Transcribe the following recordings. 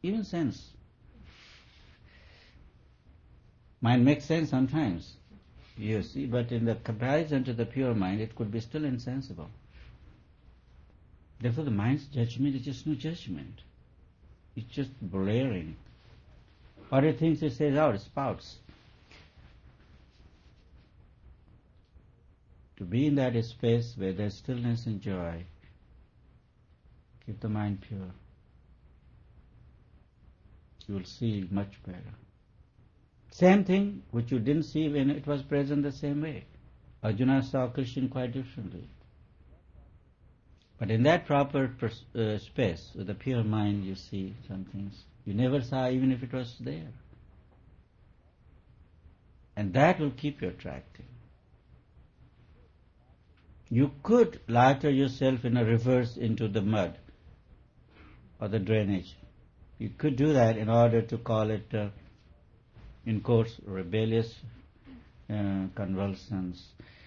even sense. Mind makes sense sometimes, you see, but in the comparison to the pure mind, it could be still insensible. Therefore, the mind's judgment is just no judgment. It's just blaring. What it thinks, it says out, it spouts. To be in that space where there's stillness and joy, keep the mind pure. You will see much better. Same thing which you didn't see when it was present the same way. Arjuna saw Krishna quite differently. But in that proper space, with a pure mind, you see some things you never saw even if it was there. And that will keep you attractive. You could lather yourself in a reverse into the mud or the drainage. You could do that in order to call it, in quotes, rebellious convulsions.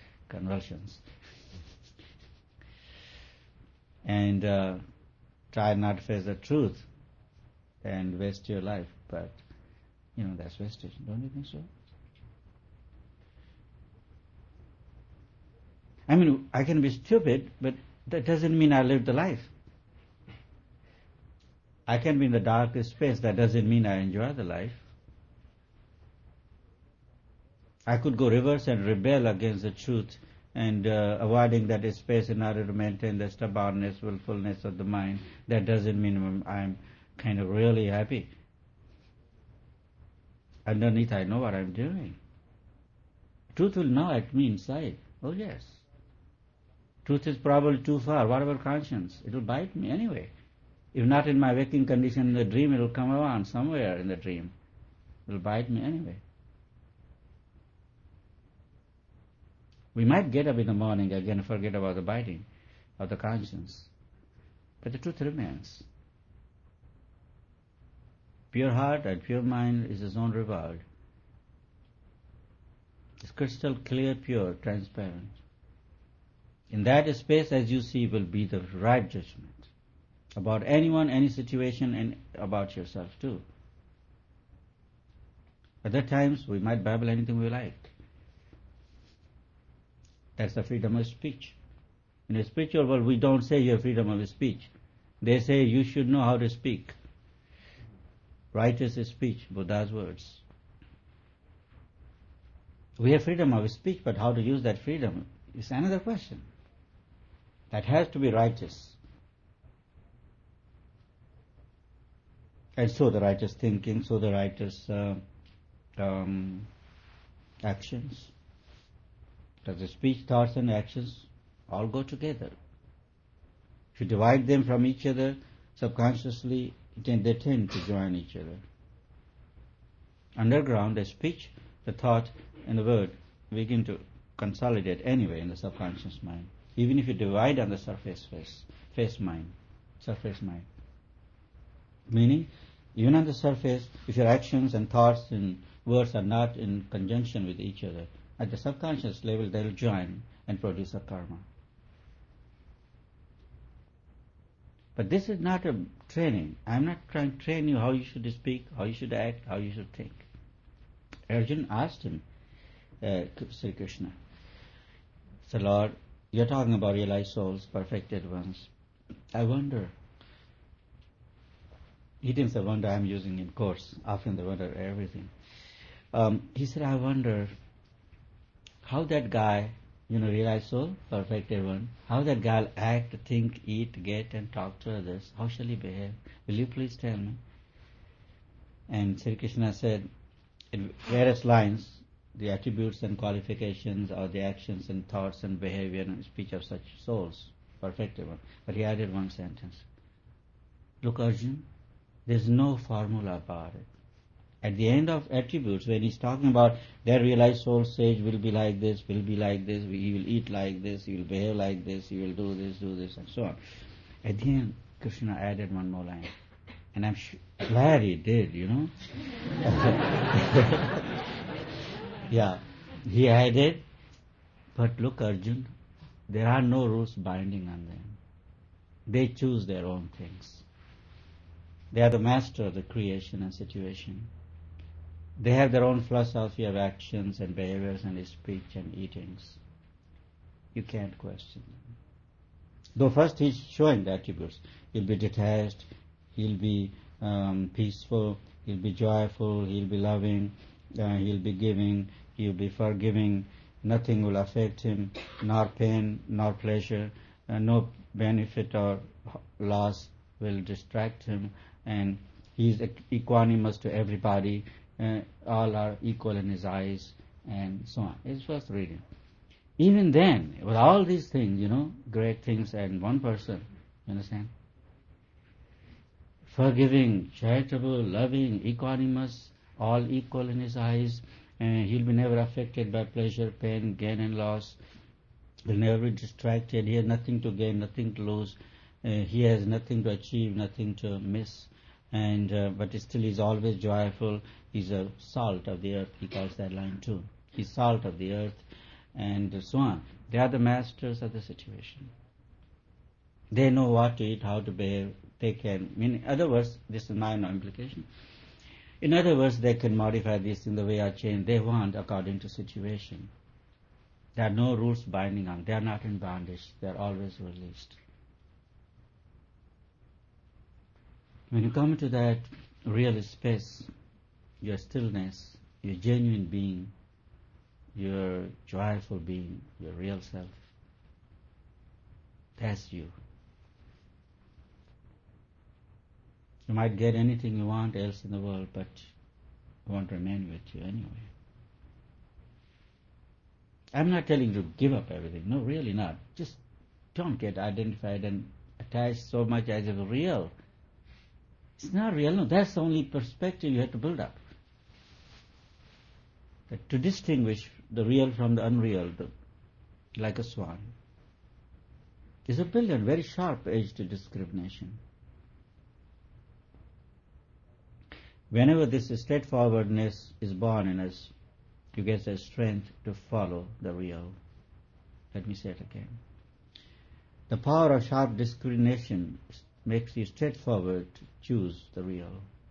And try not to face the truth and waste your life. But, that's wastage. Don't you think so? I mean, I can be stupid, but that doesn't mean I lived the life. I can be in the darkest space. That doesn't mean I enjoy the life. I could go reverse and rebel against the truth and avoiding that space in order to maintain the stubbornness, willfulness of the mind. That doesn't mean I'm kind of really happy. Underneath, I know what I'm doing. Truth will gnaw at me inside. Oh, yes. Truth is probably too far. What about conscience? It will bite me anyway. If not in my waking condition in the dream, it will come around somewhere in the dream. It will bite me anyway. We might get up in the morning again and forget about the biting of the conscience. But the truth remains. Pure heart and pure mind is its own reward. It's crystal clear, pure, transparent. In that space, as you see, will be the right judgment about anyone, any situation, and about yourself too. Other times, we might babble anything we like. That's the freedom of speech. In a spiritual world, we don't say you have freedom of speech. They say you should know how to speak. Righteous speech, Buddha's words. We have freedom of speech, but how to use that freedom is another question. That has to be righteous. And so the righteous thinking, so the righteous actions. Because the speech, thoughts and actions all go together. If you divide them from each other, subconsciously they tend to join each other. Underground, the speech, the thought and the word begin to consolidate anyway in the subconscious mind. Even if you divide on the surface mind. Meaning, even on the surface, if your actions and thoughts and words are not in conjunction with each other, at the subconscious level they will join and produce a karma. But this is not a training. I am not trying to train you how you should speak, how you should act, how you should think. Arjuna asked him, Sri Krishna, so Lord, you're talking about realized souls, perfected ones. I wonder. He didn't say wonder, I'm using in quotes. Often they wonder everything. He said, I wonder how that guy, realized soul, perfected one, how that guy will act, think, eat, get and talk to others. How shall he behave? Will you please tell me? And Sri Krishna said, in various lines, the attributes and qualifications or the actions and thoughts and behavior and speech of such souls, perfected one. But he added one sentence. Look, Arjuna, there's no formula about it. At the end of attributes, when he's talking about their realized soul sage will be like this, he will eat like this, he will behave like this, he will do this, and so on. At the end, Krishna added one more line. And I'm glad he did, Yeah, he added, but look, Arjuna, there are no rules binding on them. They choose their own things. They are the master of the creation and situation. They have their own philosophy of actions and behaviors and speech and eatings. You can't question them. Though first he's showing the attributes. He'll be detached, he'll be peaceful, he'll be joyful, he'll be loving, he'll be giving, he'll be forgiving. Nothing will affect him, nor pain, nor pleasure, no benefit or loss will distract him, and he's equanimous to everybody, all are equal in his eyes, and so on. It's first reading. Even then, with all these things, great things, and one person, you understand? Forgiving, charitable, loving, equanimous, all equal in his eyes, and he'll be never affected by pleasure, pain, gain and loss. He'll never be distracted. He has nothing to gain, nothing to lose. He has nothing to achieve, nothing to miss. And but still he's always joyful. He's a salt of the earth. He calls that line too. He's salt of the earth, and so on. They are the masters of the situation. They know what to eat, how to behave. They can. In other words, this is my implication. In other words, they can modify this in the way or change they want according to situation. There are no rules binding on. They are not in bondage. They are always released. When you come to that real space, your stillness, your genuine being, your joyful being, your real self, that's you. You might get anything you want else in the world, but it won't remain with you anyway. I'm not telling you to give up everything. No, really not. Just don't get identified and attached so much as if real. It's not real. No, that's the only perspective you have to build up. That to distinguish the real from the unreal, like a swan, is a brilliant, very sharp-edged discrimination. Whenever this straightforwardness is born in us, you get the strength to follow the real. Let me say it again. The power of sharp discrimination makes you straightforward to choose the real.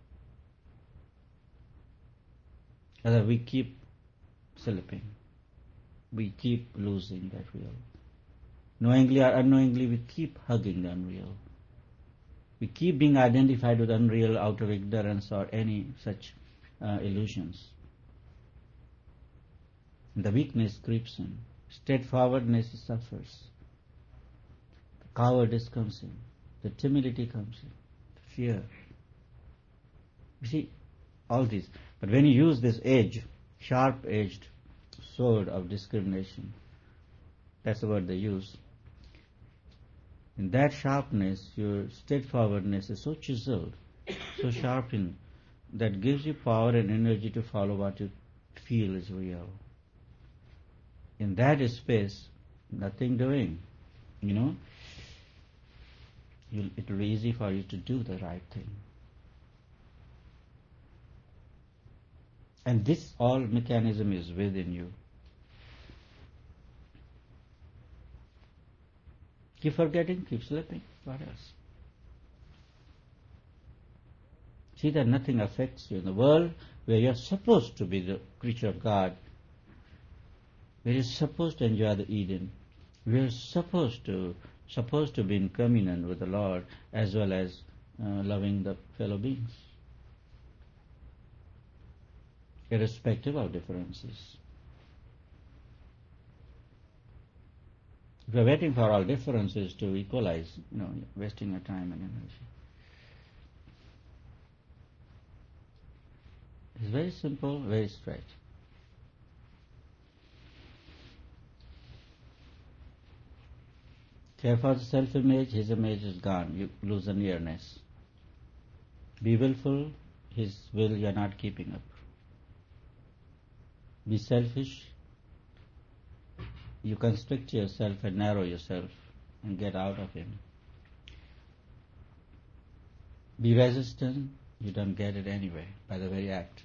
Otherwise we keep slipping. We keep losing that real. Knowingly or unknowingly, we keep hugging the unreal. We keep being identified with unreal out of ignorance or any such illusions. The weakness creeps in. Straightforwardness suffers. The cowardice comes in. The timidity comes in. The fear. You see, all these. But when you use this edge, sharp-edged sword of discrimination, that's the word they use. In that sharpness, your straightforwardness is so chiseled, so sharpened, that gives you power and energy to follow what you feel is real. In that space, nothing doing, it will be easy for you to do the right thing. And this all mechanism is within you. Keep forgetting, keep slipping. What else? See that nothing affects you. In the world where you're supposed to be the creature of God, where you're supposed to enjoy the Eden, we're supposed to be in communion with the Lord as well as loving the fellow beings, irrespective of differences. If you're waiting for all differences to equalize, you're wasting your time and energy. It's very simple, very straight. Care for the self-image, his image is gone. You lose the nearness. Be willful, his will you're not keeping up. Be selfish, you constrict yourself and narrow yourself and get out of him. Be resistant, you don't get it anyway by the very act.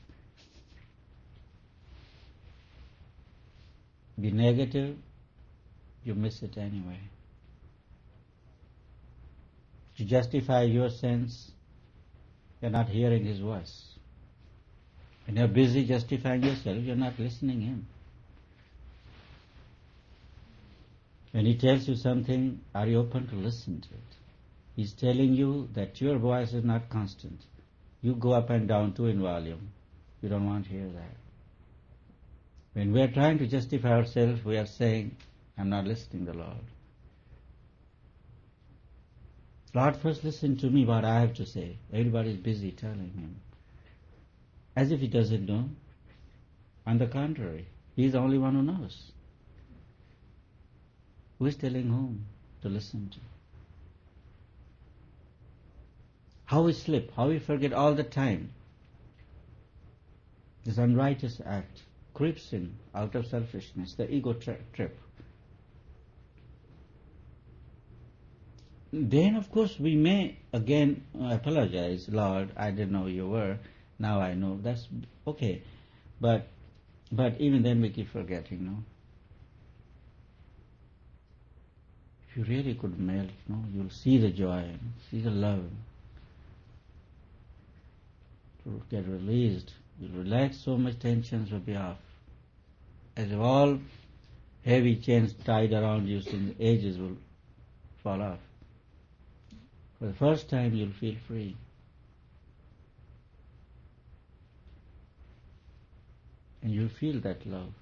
Be negative, you miss it anyway. To justify your sense, You're not hearing his voice. When you're busy justifying yourself, you're not listening him. When he tells you something, are you open to listen to it? He's telling you that your voice is not constant. You go up and down too in volume. You don't want to hear that. When we are trying to justify ourselves, we are saying, I'm not listening to the Lord. Lord, first listen to me what I have to say. Everybody is busy telling him. As if he doesn't know. On the contrary, he is the only one who knows. Who is telling whom to listen to? How we slip, how we forget all the time. This unrighteous act creeps in out of selfishness, the ego trip. Then, of course, we may again apologize. Lord, I didn't know you were. Now I know. That's okay. But even then we keep forgetting, no? If you really could melt, no, you'll see the joy, see the love. To get released, you'll relax, so much tensions will be off. As if all heavy chains tied around you since ages will fall off. For the first time you'll feel free. And you'll feel that love.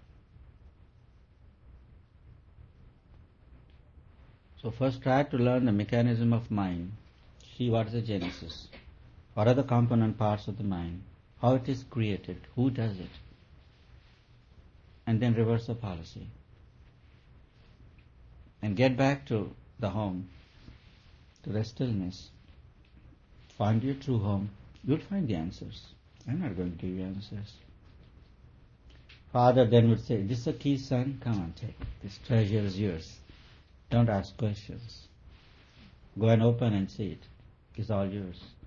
So first try to learn the mechanism of mind. See what is the genesis. What are the component parts of the mind? How it is created? Who does it? And then reverse the policy. And get back to the home, to the stillness. Find your true home. You'll find the answers. I'm not going to give you answers. Father then would say, this is a key, son? Come on, take it. This treasure is yours. Don't ask questions. Go and open and see it. It's all yours.